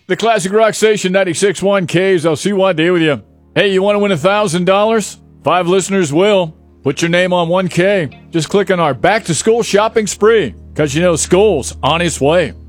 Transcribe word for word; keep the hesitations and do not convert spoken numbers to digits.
The Classic Rock Station ninety-six point one K S L C one day with you. Hey, you want to win one thousand dollars? Five listeners will. Put your name on one K. Just click on our back-to-school shopping spree, because you know school's on its way.